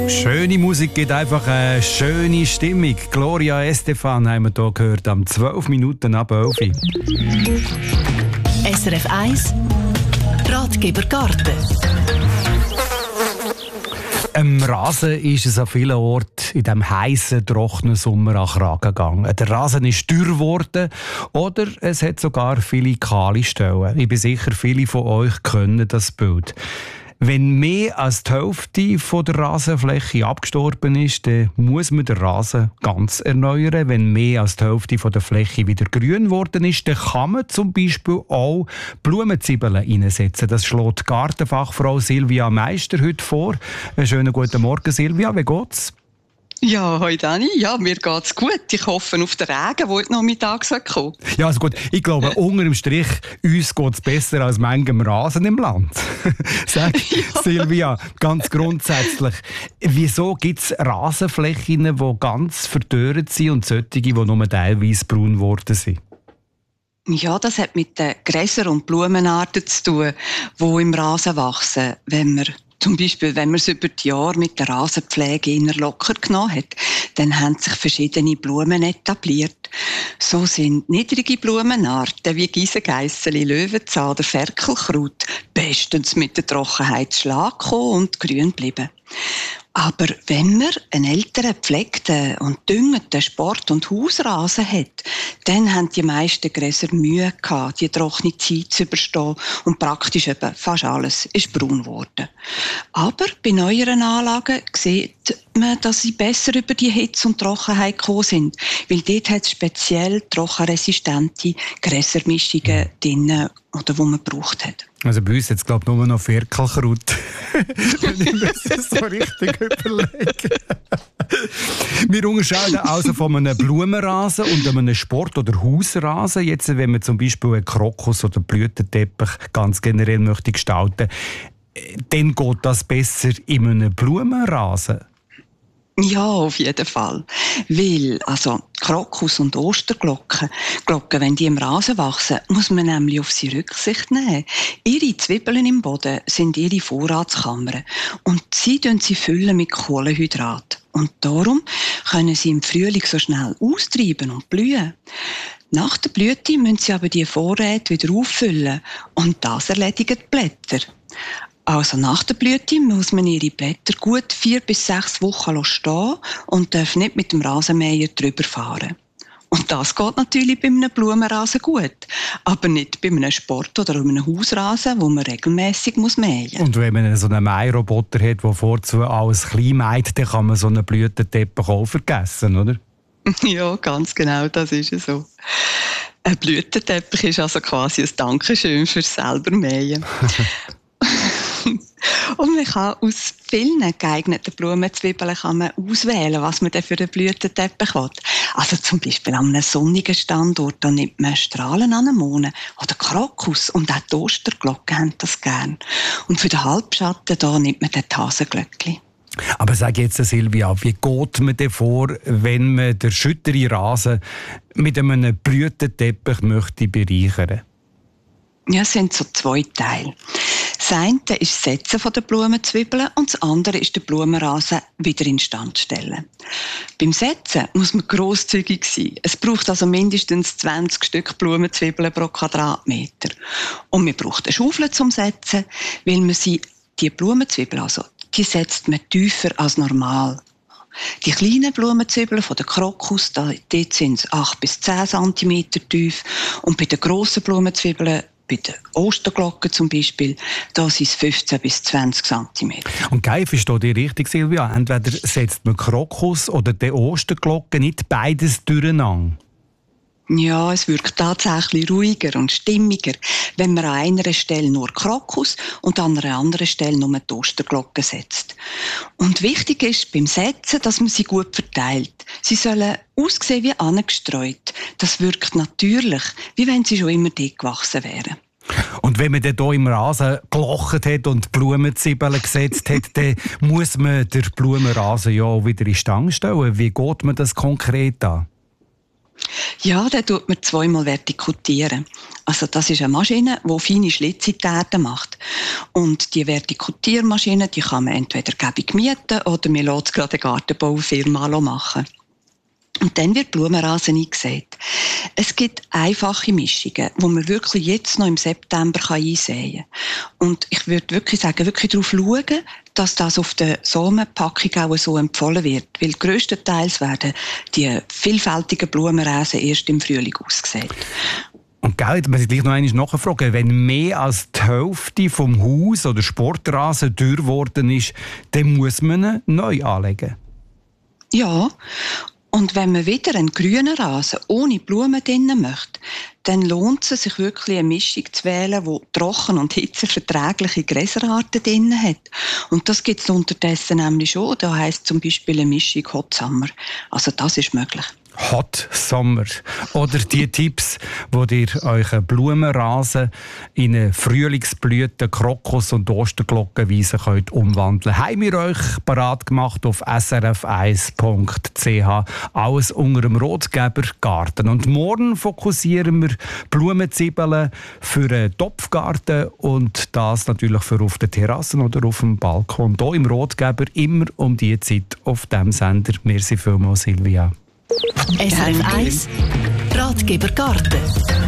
Schöne Musik gibt einfach eine schöne Stimmung. Gloria Estefan haben wir hier gehört, am 12 Minuten ab 11. SRF 1 Ratgeber Garten. Am Rasen ist es an vielen Orten in diesem heißen, trockenen Sommer an Kragen gegangen. Der Rasen ist dürr geworden oder es hat sogar viele kahle Stellen. Ich bin sicher, viele von euch kennen das Bild. Wenn mehr als die Hälfte von der Rasenfläche abgestorben ist, dann muss man den Rasen ganz erneuern. Wenn mehr als die Hälfte von der Fläche wieder grün geworden ist, dann kann man zum Beispiel auch Blumenzwiebeln reinsetzen. Das schlägt die Gartenfachfrau Silvia Meister heute vor. Einen schönen guten Morgen, Silvia. Wie geht's? Ja, hoi Dani. Ja, mir geht's gut. Ich hoffe auf den Regen, der heute Nachmittag kommen. Ja, also gut. Ich glaube, unter dem Strich, uns geht's besser als manchem Rasen im Land. Sag, ja. Silvia, ganz grundsätzlich, wieso gibt es Rasenflächen, die ganz verdorrt sind und solche, die nur teilweise braun geworden sind? Ja, das hat mit den Gräser und Blumenarten zu tun, die im Rasen wachsen. Zum Beispiel, wenn man es über die Jahre mit der Rasenpflege eher locker genommen hat, dann haben sich verschiedene Blumen etabliert. So sind niedrige Blumenarten wie Giesengeisseli, Löwenzahn oder Ferkelkraut bestens mit der Trockenheit zu Schlag gekommen und grün geblieben. Aber wenn man einen älteren, gepflegten und düngenden Sport- und Hausrasen hat, dann haben die meisten Gräser Mühe gehabt, die trockene Zeit zu überstehen und praktisch eben fast alles ist braun geworden. Aber bei neueren Anlagen sieht man, dass sie besser über die Hitze und Trockenheit gekommen sind, weil dort hat es speziell trockenresistente Gräsermischungen drin, oder die man gebraucht hat. Also bei uns jetzt glaube ich nur noch Ferkelkraut, wenn ich mir das so richtig überlege. Wir unterscheiden also von einem Blumenrasen und einem Sport- oder Hausrasen. Jetzt, wenn man zum Beispiel einen Krokus oder Blütenteppich ganz generell möchte gestalten, dann geht das besser in einem Blumenrasen. Ja, auf jeden Fall. Weil, Krokus und Osterglocken, wenn die im Rasen wachsen, muss man nämlich auf sie Rücksicht nehmen. Ihre Zwiebeln im Boden sind ihre Vorratskammern und sie füllen mit Kohlenhydrat. Und darum können sie im Frühling so schnell austreiben und blühen. Nach der Blüte müssen sie aber die Vorräte wieder auffüllen und das erledigen die Blätter. Also nach der Blüte muss man ihre Blätter gut 4 bis 6 Wochen stehen und darf nicht mit dem Rasenmäher drüber fahren. Und das geht natürlich bei einem Blumenrasen gut, aber nicht bei einem Sport- oder einem Hausrasen, wo man regelmässig mähen muss. Und wenn man so einen Mähroboter hat, der vorzu alles klein mäht, dann kann man so einen Blütenteppich auch vergessen, oder? Ja, ganz genau, das ist es so. Ein Blütenteppich ist also quasi ein Dankeschön fürs selber Mähen. Und man kann aus vielen geeigneten Blumenzwiebeln auswählen, was man denn für einen Blütenteppich will. Also zum Beispiel an einem sonnigen Standort, da nimmt man Strahlenanemone oder Krokus und auch die Osterglocken haben das gern. Und für den Halbschatten da nimmt man den Hasenglöckli. Aber sag jetzt, Silvia, wie geht man denn vor, wenn man den schütteren Rasen mit einem Blütenteppich möchte bereichern? Ja, es sind so 2 Teile. Das eine ist das Setzen der Blumenzwiebeln und das andere ist der Blumenrasen wieder instand stellen. Beim Setzen muss man grosszügig sein. Es braucht also mindestens 20 Stück Blumenzwiebeln pro Quadratmeter. Und man braucht eine Schaufel zum Setzen, weil man die Blumenzwiebeln, die setzt man tiefer als normal. Die kleinen Blumenzwiebeln von der Krokus, dort sind es 8 bis 10 cm tief. Und bei den grossen Blumenzwiebeln, bei den Osterglocken zum Beispiel, da sind es 15 bis 20 cm. Und geil, verstehe ich richtig, Silvia? Entweder setzt man Krokus oder die Osterglocken, nicht beides durcheinander. Ja, es wirkt tatsächlich ruhiger und stimmiger, wenn man an einer Stelle nur Krokus und an einer anderen Stelle nur die Osterglocke setzt. Und wichtig ist beim Setzen, dass man sie gut verteilt. Sie sollen aussehen wie angestreut. Das wirkt natürlich, wie wenn sie schon immer dick gewachsen wären. Und wenn man dann hier im Rasen gelocht hat und Blumenzwiebeln gesetzt hat, dann muss man den Blumenrasen ja auch wieder in die Stange stellen. Wie geht man das konkret an? Ja, den tut man zweimal vertikutieren. Also das ist eine Maschine, die feine Schlitzitäten macht. Und die Vertikutiermaschine, die kann man entweder gäbig mieten oder man lässt es gerade eine Gartenbaufirma machen. Und dann wird Blumenrasen eingesät. Es gibt einfache Mischungen, die man wirklich jetzt noch im September einsehen kann. Und ich würde wirklich sagen, wirklich darauf schauen, dass das auf der Samenpackung auch so empfohlen wird. Weil grösstenteils werden die vielfältigen Blumenrasen erst im Frühling ausgesät. Und gell, muss ich gleich noch einmal nachfragen, wenn mehr als die Hälfte vom Haus oder Sportrasen dürr geworden ist, dann muss man ihn neu anlegen. Ja. Und wenn man wieder einen grünen Rasen ohne Blumen drinnen möchte, dann lohnt es sich wirklich, eine Mischung zu wählen, die trocken- und hitzeverträgliche Gräserarten drin hat. Und das gibt es unterdessen nämlich schon. Da heisst zum Beispiel eine Mischung Hot Summer. Also das ist möglich. Hot Summer. Oder die Tipps, wo ihr euren Blumenrasen in eine Frühlingsblüte, Krokus- und Osterglockenwiese könnt umwandeln. Haben wir euch parat gemacht auf srf1.ch. Alles unter dem Rotgeber Garten. Und morgen fokussieren wir Blumenzwiebeln für einen Topfgarten und das natürlich für auf den Terrassen oder auf dem Balkon. Hier im Rotgeber immer um diese Zeit auf diesem Sender. Merci vielmals, Silvia. SRF 1 Ratgeber Garten.